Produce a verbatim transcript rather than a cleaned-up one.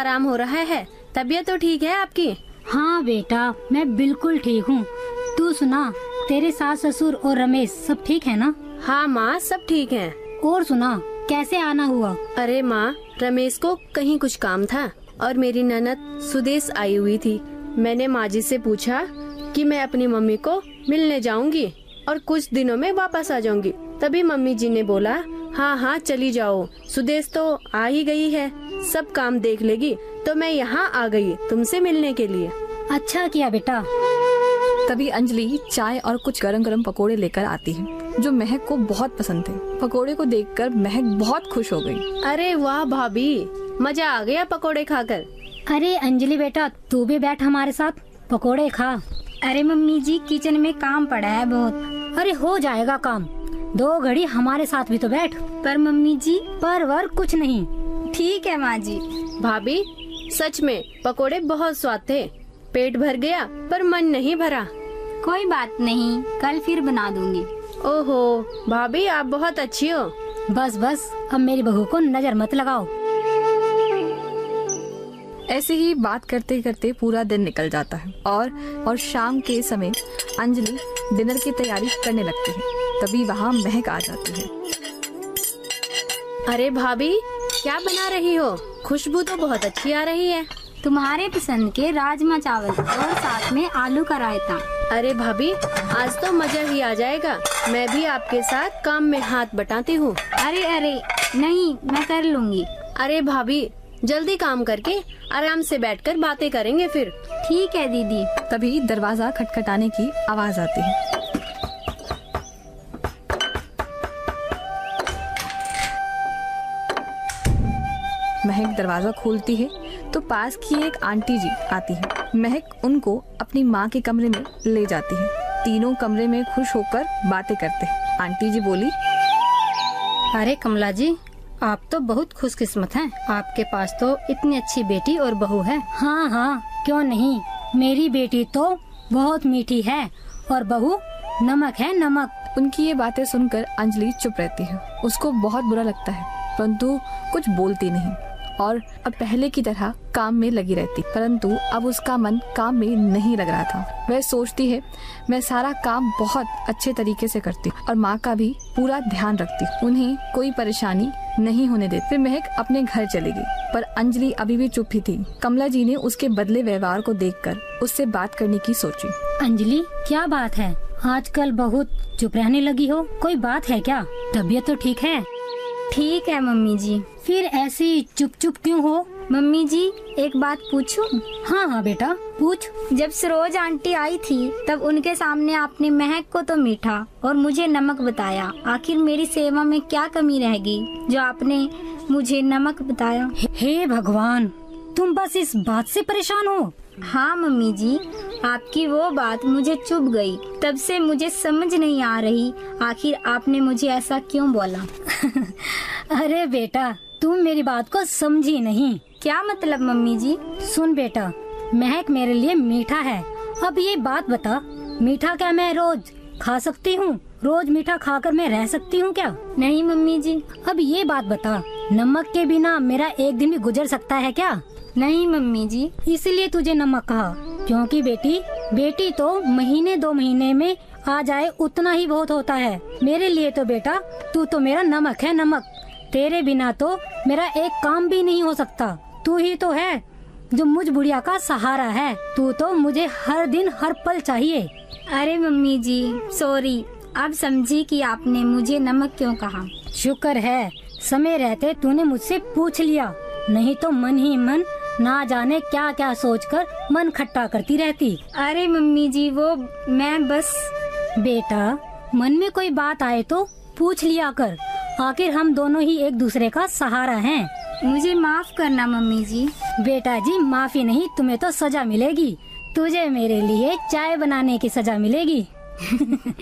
आराम हो रहा है? तबीयत तो ठीक है आपकी? हाँ बेटा, मैं बिल्कुल ठीक हूँ। तू सुना, तेरे सास ससुर और रमेश सब ठीक है ना? हाँ माँ, सब ठीक है। और सुना, कैसे आना हुआ? अरे माँ, रमेश को कहीं कुछ काम था और मेरी ननद सुदेश आई हुई थी। मैंने माँ जी से पूछा कि मैं अपनी मम्मी को मिलने जाऊंगी और कुछ दिनों में वापस आ जाऊंगी। तभी मम्मी जी ने बोला, हाँ हाँ चली जाओ, सुदेश तो आ ही गई है, सब काम देख लेगी। तो मैं यहाँ आ गई तुमसे मिलने के लिए। अच्छा किया बेटा। तभी अंजलि चाय और कुछ गरम गरम पकोड़े लेकर आती है, जो महक को बहुत पसंद थे। पकोड़े को देखकर महक बहुत खुश हो गई। अरे वाह भाभी, मजा आ गया पकोड़े खाकर। अरे अंजलि बेटा, तू भी बैठ हमारे साथ, पकोड़े खा। अरे मम्मी जी, किचन में काम पड़ा है बहुत। अरे हो जाएगा काम, दो घड़ी हमारे साथ भी तो बैठ। पर मम्मी जी, पर वर कुछ नहीं। ठीक है माँ जी। भाभी सच में पकोड़े बहुत स्वाद थे, पेट भर गया पर मन नहीं भरा। कोई बात नहीं, कल फिर बना दूंगी। ओहो भाभी, आप बहुत अच्छी हो। बस बस, अब मेरी बहू को नजर मत लगाओ। ऐसे ही बात करते करते पूरा दिन निकल जाता है और और शाम के समय अंजलि डिनर की तैयारी करने लगती है। तभी वहाँ महक आ जाती है। अरे भाभी, क्या बना रही हो? खुशबू तो बहुत अच्छी आ रही है। तुम्हारे पसंद के राजमा चावल और साथ में आलू का रायता। अरे भाभी, आज तो मजा ही आ जाएगा। मैं भी आपके साथ काम में हाथ बटाती हूँ। अरे अरे नहीं, मैं कर लूँगी। अरे भाभी, जल्दी काम करके आराम से बैठकर बातें करेंगे फिर। ठीक है दीदी। तभी दरवाजा खटखटाने की आवाज आती है। महक दरवाजा खोलती है तो पास की एक आंटी जी आती है। महक उनको अपनी माँ के कमरे में ले जाती है। तीनों कमरे में खुश होकर बातें करते हैं। आंटी जी बोली, अरे कमला जी, आप तो बहुत खुशकिस्मत हैं। आपके पास तो इतनी अच्छी बेटी और बहू है। हाँ हाँ, क्यों नहीं। मेरी बेटी तो बहुत मीठी है और बहू नमक है, नमक। उनकी ये बातें सुनकर अंजलि चुप रहती है। उसको बहुत बुरा लगता है, परंतु कुछ बोलती नहीं और अब पहले की तरह काम में लगी रहती। परंतु अब उसका मन काम में नहीं लग रहा था। वह सोचती है, मैं सारा काम बहुत अच्छे तरीके से करती और माँ का भी पूरा ध्यान रखती, उन्हें कोई परेशानी नहीं होने देती। फिर महक अपने घर चली गई, पर अंजलि अभी भी चुप ही थी। कमला जी ने उसके बदले व्यवहार को देखकर उससे बात करने की सोची। अंजलि, क्या बात है? आजकल बहुत चुप रहने लगी हो, कोई बात है क्या? तबीयत तो ठीक है? ठीक है मम्मी जी। फिर ऐसी चुप चुप क्यों हो? मम्मी जी, एक बात पूछूं? हाँ हाँ बेटा, पूछ। जब सरोज आंटी आई थी तब उनके सामने आपने महक को तो मीठा और मुझे नमक बताया। आखिर मेरी सेवा में क्या कमी रह गई जो आपने मुझे नमक बताया? हे भगवान, तुम बस इस बात से परेशान हो? हाँ मम्मी जी, आपकी वो बात मुझे चुभ गई। तब से मुझे समझ नहीं आ रही आखिर आपने मुझे ऐसा क्यों बोला। अरे बेटा, तुम मेरी बात को समझी नहीं। क्या मतलब मम्मी जी? सुन बेटा, महक मेरे लिए मीठा है। अब ये बात बता, मीठा क्या मैं रोज खा सकती हूँ? रोज मीठा खाकर मैं रह सकती हूँ क्या? नहीं मम्मी जी। अब ये बात बता, नमक के बिना मेरा एक दिन भी गुजर सकता है क्या? नहीं मम्मी जी। इसलिए तुझे नमक कहा, क्योंकि बेटी बेटी तो महीने दो महीने में आ जाए उतना ही बहुत होता है। मेरे लिए तो बेटा तू तो मेरा नमक है, नमक। तेरे बिना तो मेरा एक काम भी नहीं हो सकता। तू ही तो है जो मुझ बुढ़िया का सहारा है। तू तो मुझे हर दिन हर पल चाहिए। अरे मम्मी जी, सॉरी, अब समझी कि आपने मुझे नमक क्यों कहा। शुक्र है समय रहते तूने मुझसे पूछ लिया, नहीं तो मन ही मन ना जाने क्या क्या सोचकर मन खट्टा करती रहती। अरे मम्मी जी, वो मैं बस। बेटा, मन में कोई बात आए तो पूछ लिया कर, आखिर हम दोनों ही एक दूसरे का सहारा हैं। मुझे माफ करना मम्मी जी। बेटा जी, माफी नहीं, तुम्हें तो सजा मिलेगी। तुझे मेरे लिए चाय बनाने की सजा मिलेगी।